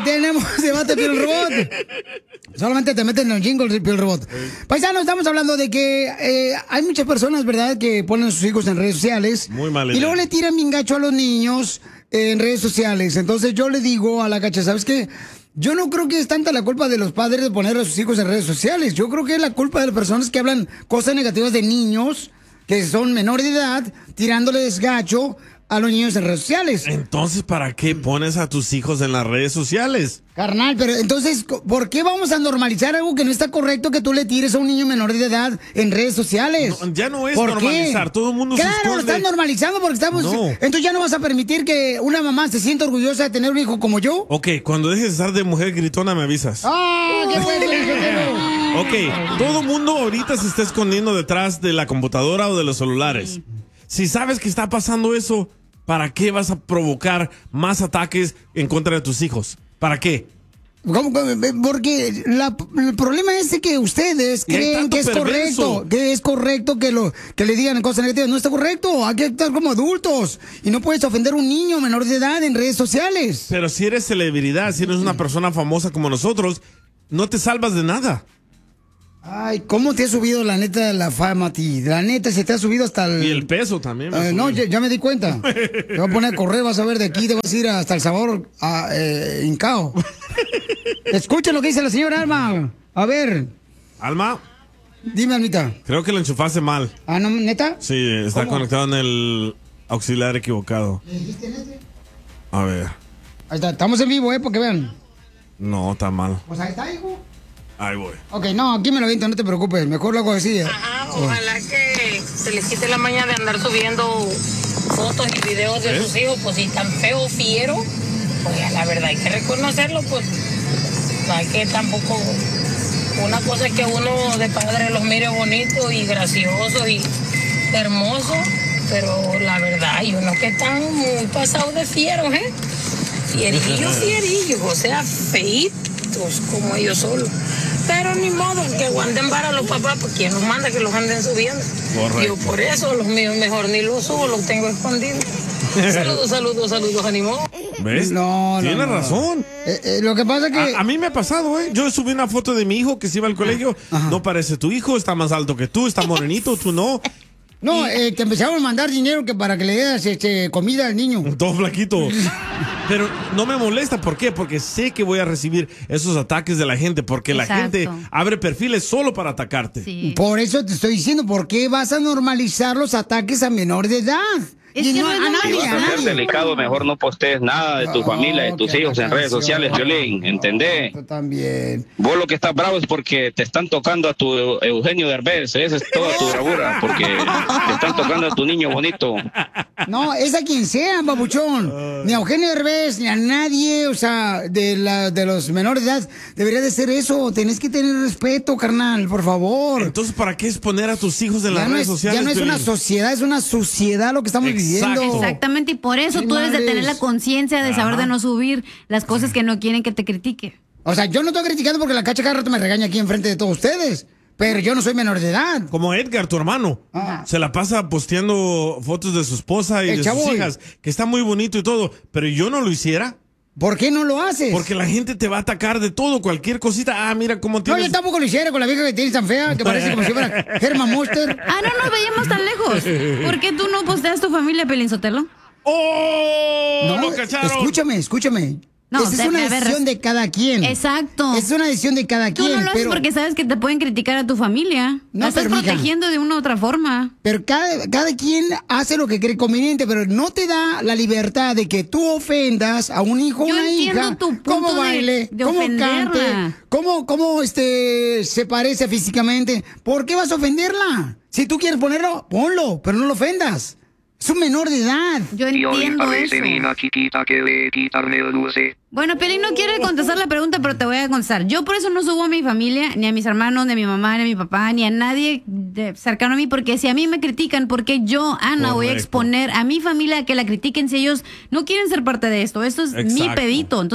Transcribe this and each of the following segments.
tenemos debate Piel Robot. Solamente te meten en el jingle de Piel Robot. Paisanos, estamos hablando de que hay muchas personas, ¿verdad?, que ponen a sus hijos en redes sociales. Muy mal idea. Y luego le tiran bien gacho a los niños en redes sociales. Entonces yo le digo a la Cacha, ¿sabes qué? Yo no creo que es tanta la culpa de los padres de poner a sus hijos en redes sociales. Yo creo que es la culpa de las personas que hablan cosas negativas de niños que son menores de edad, tirándoles gacho a los niños en redes sociales. Entonces, ¿para qué pones a tus hijos en las redes sociales? Carnal, pero entonces, ¿por qué vamos a normalizar algo que no está correcto que tú le tires a un niño menor de edad en redes sociales? No, ya no es ¿Por normalizar, qué? todo el mundo se Claro, esconde. lo están normalizando porque estamos... No. Entonces ya no vas a permitir que una mamá se sienta orgullosa de tener un hijo como yo. Ok, cuando dejes de estar de mujer gritona me avisas. ¡Ah, qué bueno! Ok, todo mundo ahorita se está escondiendo detrás de la computadora o de los celulares. Si sabes que está pasando eso, ¿para qué vas a provocar más ataques en contra de tus hijos? ¿Para qué? ¿Cómo? Porque el problema es de que ustedes Y hay creen tanto que es perverso. correcto que le digan cosas negativas. No está correcto, hay que actuar como adultos. Y no puedes ofender a un niño menor de edad en redes sociales. Pero si eres celebridad, si eres una persona famosa como nosotros, no te salvas de nada. Ay, ¿cómo te ha subido la neta la fama a ti? La neta se te ha subido hasta el... Y el peso también. no, ya me di cuenta. Te voy a poner a correr, vas a ver de aquí, te vas a ir hasta El Salvador, hincao. Escuchen lo que dice la señora Alma. A ver. Alma, Dime, Almita. creo que lo enchufaste mal. Ah, ¿no, neta? Sí, está ¿Cómo? conectado en el auxiliar equivocado. ¿Le dijiste en este? A ver. Ahí está, estamos en vivo, para que vean. No, está mal. Pues ahí está, hijo. Ahí voy. Ok, no, aquí me lo aviento, no te preocupes. Mejor lo hago así. Ajá, ojalá que se les quite la maña de andar subiendo fotos y videos de sus hijos, pues si tan feo fiero, pues ya la verdad hay que reconocerlo, pues no hay que tampoco, una cosa es que uno de padre los mire bonitos y graciosos y hermosos, pero la verdad hay unos que están muy pasados de fieros, fierillos, o sea, feitos como ellos solos. Pero ni modo, que aguanten para los papás, porque quien los manda que los anden subiendo. Correcto. Yo por eso los míos mejor ni los subo, los tengo escondidos. Saludos, ánimo. ¿Ves? No, Tienes no. razón. Lo que pasa es que... A mí me ha pasado, ¿eh? Yo subí una foto de mi hijo que se iba al colegio. No parece tu hijo, está más alto que tú, está morenito, tú no. No, te empezaron a mandar dinero que para que le des comida al niño. Todo flaquito. Pero no me molesta, ¿por qué? Porque sé que voy a recibir esos ataques de la gente, porque la gente abre perfiles solo para atacarte. Sí. Por eso te estoy diciendo, ¿por qué vas a normalizar los ataques a menores de edad? Es Y que no, no es a normal. nadie, Si vas a ser delicado, mejor no postees nada de tu familia, de tus qué hijos en redes canción. sociales, Violín, ¿entendés? Tú también. Vos lo que estás bravo es porque te están tocando a tu Eugenio Derbez, esa es toda tu bravura, porque te están tocando a tu niño bonito. No, es a quien sea, babuchón. Ni a Eugenio Derbez, ni a nadie, o sea, de los menores de edad. Debería de ser eso. Tenés que tener respeto, carnal, por favor. Entonces, ¿para qué exponer a tus hijos en las redes sociales? Ya no es una Piolín? sociedad, es una suciedad lo que estamos viviendo. Exactamente, y por eso Sí, tú debes de madres. tener la conciencia de saber de no subir las cosas que no quieren que te critique. O sea, yo no estoy criticando porque la Cacha cada rato me regaña aquí enfrente de todos ustedes. Pero yo no soy menor de edad. Como Edgar, tu hermano. Se la pasa posteando fotos de su esposa y El de chavo. sus hijas, que está muy bonito y todo. Pero yo no lo hiciera. ¿Por qué no lo haces? Porque la gente te va a atacar de todo, cualquier cosita. Ah, mira cómo No, tienes... yo tampoco lo hiciera con la vieja que tienes tan fea, que parece como si fuera Herman Monster. Ah, no nos vayamos tan lejos. ¿Por qué tú no posteas tu familia, Pelín Sotelo? ¡Oh! No, ¡Lo cacharon! escúchame. No, Esa es una a ver, decisión de cada quien. Exacto. Es una decisión de cada Tú quien. no lo haces pero, porque sabes que te pueden criticar a tu familia. No, La estás pero, mija, protegiendo de una u otra forma. pero cada quien hace lo que cree conveniente, pero no te da la libertad de que tú ofendas a un hijo o Yo una entiendo hija. tu punto Cómo baile, de cómo ofenderla. cante, cómo se parece físicamente. ¿Por qué vas a ofenderla? Si tú quieres ponerlo, ponlo, pero no lo ofendas. Es un menor de edad. Yo entiendo eso. chiquita que le quitarme el dulce. Bueno, Pelín no quiere contestar la pregunta, pero te voy a contestar. Yo por eso no subo a mi familia, ni a mis hermanos, ni a mi mamá, ni a mi papá, ni a nadie cercano a mí, porque si a mí me critican, ¿por qué yo, Ana, voy a Correcto. exponer a mi familia a que la critiquen si ellos no quieren ser parte de esto? Esto es mi Exacto. pedito. Entonces,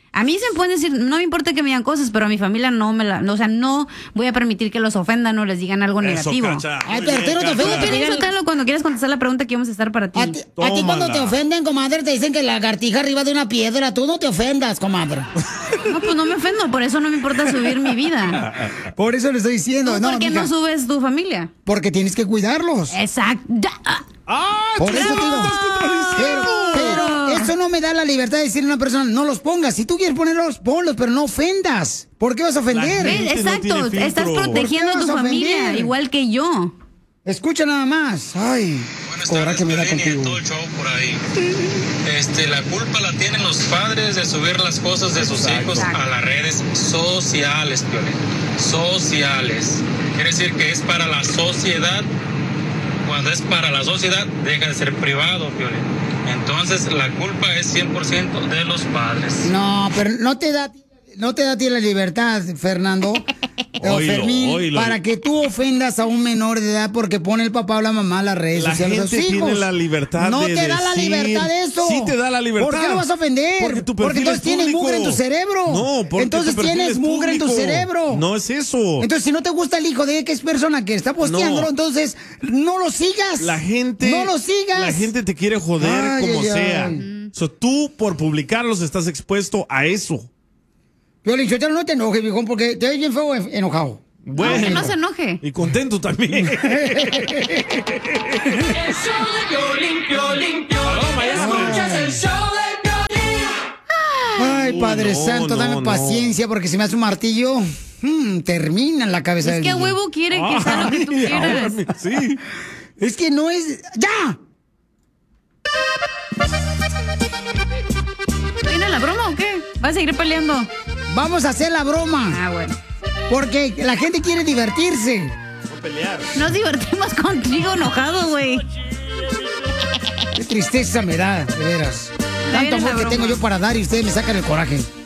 A mí se me pueden decir, no me importa que me digan cosas, pero a mi familia no voy a permitir que los ofendan o les digan algo negativo. Cacha. Ay, pero tú no te Tú, ofendes. Piolín Sotelo, cuando quieras contestar la pregunta que vamos a estar para ti. A ti cuando te ofenden, comadre, te dicen que la lagartija arriba de una piedra. Tú no te ofendas, comadre. No, pues no me ofendo, por eso no me importa subir mi vida. Por eso le estoy diciendo. ¿Por qué mija, no subes tu familia? porque tienes que cuidarlos. Exacto. Por eso te digo. Pero eso no me da la libertad de decirle a una persona, no los pongas. Si tú quieres ponerlos, ponlos, pero no ofendas. ¿Por qué vas a ofender? La gente no Exacto, tiene filtro. estás protegiendo a ¿Por qué tu vas a familia, ofender? igual que yo. Escucha nada más. Ay, Buenas cobra tardes, que me da Piolín, y contigo. todo el show por ahí. La culpa la tienen los padres de subir las cosas de sus hijos a las redes sociales, Piolín. Sociales. Quiere decir que es para la sociedad. Cuando es para la sociedad, deja de ser privado, Piolín. Entonces, la culpa es 100% de los padres. No, pero no te da a ti la libertad, Fernando. O Oílo, Fermín, oílo. para que tú ofendas a un menor de edad porque pone el papá o la mamá a las redes La sociales. gente a sus tiene hijos. la libertad no de te da la decir. libertad eso. Sí te da la libertad. ¿Por qué lo vas a ofender? Porque tu perfil entonces es tienes público. mugre en tu cerebro. No, porque entonces tu perfil tienes es mugre en tu público. cerebro. No es eso. Entonces, si no te gusta el hijo de X persona que está posteándolo, No. entonces no lo sigas. La gente. No lo sigas. La gente te quiere joder Ay, como ay, sea. ay. So, tú, por publicarlos, estás expuesto a eso. Piolín Sotelo, no te enojes, viejón, porque te ves bien feo enojado. Bueno. Que no se enoje. Y contento también. Ay, Padre no, Santo, no, dame no. paciencia, porque si me hace un martillo, termina en la cabeza Es del que a DJ. huevo quiere que sea lo que tú Ay, ahora quieras. sí. Es que no es... ¡Ya! ¿Viene la broma o qué? ¿Vas a seguir peleando? Vamos a hacer la broma, Ah, bueno. porque la gente quiere divertirse. No pelear. Nos divertimos contigo enojado, güey. Qué tristeza me da, de veras. Ahí Tanto viene la amor que broma. tengo yo para dar y ustedes me sacan el coraje.